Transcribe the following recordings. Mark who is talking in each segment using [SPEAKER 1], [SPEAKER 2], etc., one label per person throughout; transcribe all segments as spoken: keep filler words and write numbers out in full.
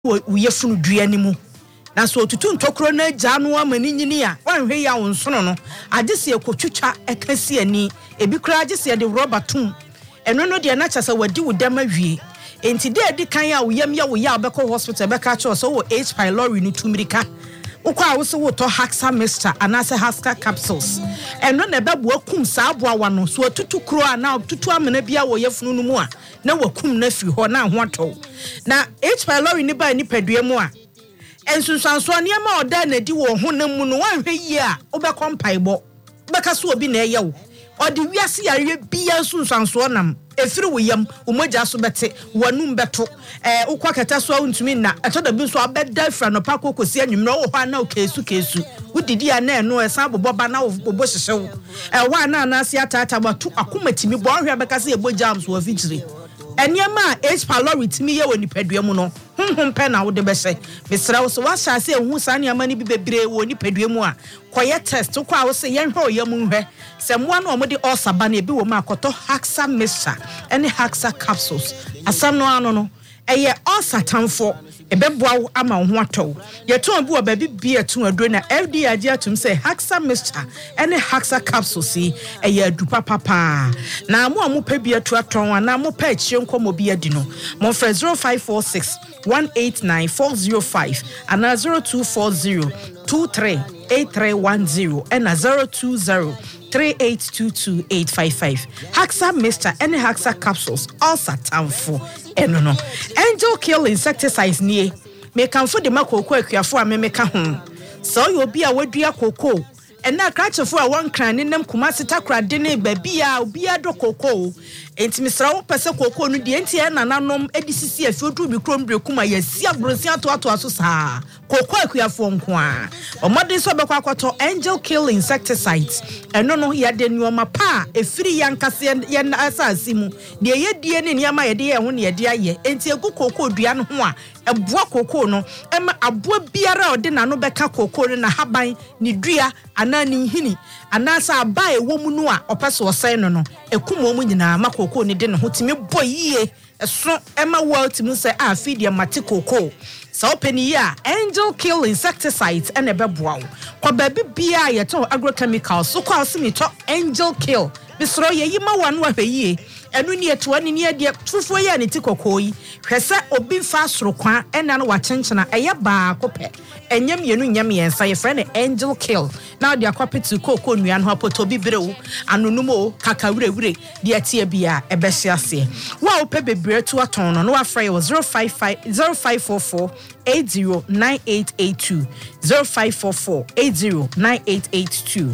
[SPEAKER 1] we funu dua ni mu na so tutu ntokro na agya no amani nyini a wanhwe ya wonsono no agese ekotwitwa ekasi ani ebi kura agese de rubber tum eno no de na kyase wadi wudam awie enti de edi kan a woyam ya wo ya obekọ hospital beka cho so wo H pylori no tumirika ukwa wo so wo to Haxa Mixture anase Haxa capsules eno na bebu akum sa aboa wa no so tutu kro a na tutu amena bia wo yefunu no mu a na wakum na firi ho na ho ato na H pylori ni ba ni padua mu a ensunsanso niam oda na di wo ho na mu no wanhwe yi a obekọ mpaibo beka so obi na eye wo odi wiase yare bia ensunsanso nam efiri wo yam umoja so bete wanum beto eh ukwa kata so untumi na atoda bi so abeda fra no pako kosi anwumra wo ho na okesu kesu udidi a na eno esa boboba na wo bobo hyehew eh wa na na ase atata batu akomatimi bo hwe beka se ebo jams wo fitiri eniema H pylori timi ye woni padua mu no honhom pe na wo de bese mesra wo so wa sha se ehu sa niama ni bi bebre woni padua mu a koye test kwa wo se yenhwe oyam nhwe se moa na omode osaba na ebi wo ma akoto Haxa Mixture ene Haxa capsules asam no ano no eye osatamfo ebeboa wo ama ho atɔ yeton bi wo ba bi eton aduro na F D A agi atum se Haxa Mixture ene Haxa capsules eye adupa papa na mo amu pa bi atu aton na mo pa achie nkomo bi adi no mo fra zero five four six one eight nine four zero five and zero two four zero two three eight three one zero and zero two zero three eight two two eight five five Haxa Mixture ene Haxa capsules all satamfo eno no Angel Kill insecticides nie me kan fo de makoko akuafo a me meka ho so yo bi a wadua koko ena krachefo a won kran ne nam kuma sita krade ne ba bia obi ado koko enti misra wo pese koko no de enti e nananom edisisi afiodu bi krom brekum ya si abronsi ato ato aso saa koko akuafo nko a omode so bekwa akoto Angel Kill insecticides eno no ya de nuoma pa efiri yankase ye na asasi mu de ye die ne niama ye de ye ho ne ye de aye enti egu koko dua no ho a eboa koko no ema aboa biara ode na no beka koko no na haban ni dua ana ni hini ana sa ba ewo mu no a opese osai no no ekumo mu nyina ma koko ni de no hotimi boyie eso ema waltimu se a feed ya mate koko so openi ya Angel Kill insecticides ene beboa wo kwa baby bia ye to agrochemicals so kwa osimi to Angel Kill bisro ye yima wanu ahweye enu ni eto ani ni ade tufo ye ne tikokoi hwese obi mfa soro kwa ena no wachenchena eye ba kope enyem yenu nyam yensa ye friend Angel Kill now dia kwapeti koko nua no apoto bi brewu anonumo kakawurewure dia tie bia ebehye ase wa ope bebre to aton no no afra ye zero five five zero five four four eight zero nine eight eight two zero five four four eight zero nine eight eight two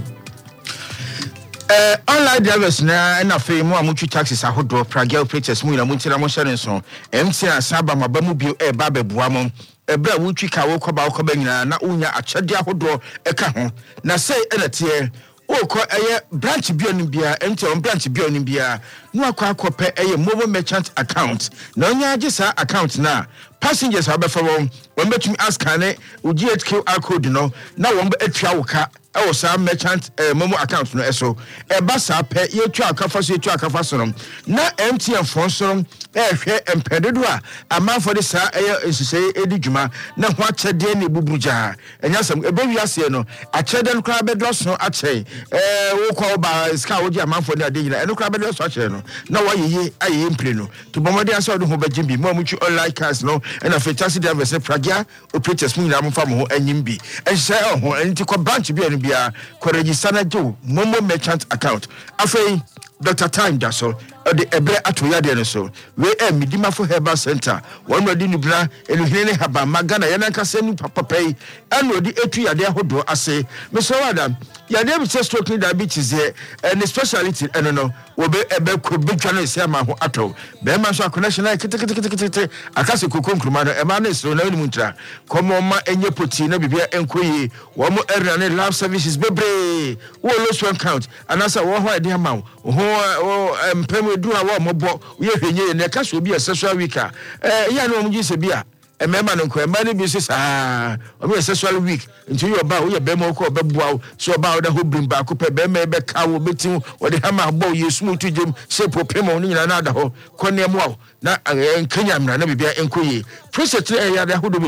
[SPEAKER 2] Uh, online drivers na na fe mu amuchu taxis ahodo pragia operators mu na muntira mo hyere nso M T N saba mabamu bio e ba beboa mo ebra wutwi ka wo koba koba nyina na unya akyade ahodo eka ho na sei enete okọ eye branch bio ni bia M T N branch bio ni bia no akwa akọpe eye mobile merchant account na onya agisa account na passengers abefa won won betumi ask ane u G H Q R code no na won be atwa woka e wo sa merchant eh, momo account no eso e ba sa pe ye twa akafa so ye twa akafa so no na M T N fon so no e hwe empedodo a amanfo de sa e esise edi dwuma na ho akyede na ebubuja enya sam e be wiase no akyede no kra be doso akyɛ eh wo kwa ba ska wo gi amanfo de ade nyina e no kra be doso akyɛ no na wa yeye aye mpre no to bomode asa wo ho bagye bi mo amuchu online cars no and a fantastic drivers pragia operators mu nyina mo fa mo ho anyim bi ehye ho enti ko branch bi anu bia ko register na jo momo merchant account afei Doctor Time Daso the ebre atoya de no so we e midimafo herbal center one ready ni bra eluhine haba magana yana kase nu papai eno odi etu yade ahodo ase me so wada yade bi stroke ni diabetes e and speciality eno no wo be ebe ko bedwa no se ma ho ato be ma so connection na kete kete kete kete akase kokonkruma no e ma na so na ni muntra komo ma enye poti na bibia enkoyi wo mo area ne lab services bebre wo lose one count anasa wo ho ade ma wo empem du a wo mobo ye hwenye ne ka so bi sexual week eh ya no mu ji se bia emema no ko ema ne bi se saa o be sexual week nti you ba wo ye be mo ko be boa so ba wo da ho brim ba ko pe be me be ka wo betim wo de hama bo yesu mu tu jem se popem no nyina na da ho ko ne mo na enkanya mra na bibia enkoye preset e ya da ho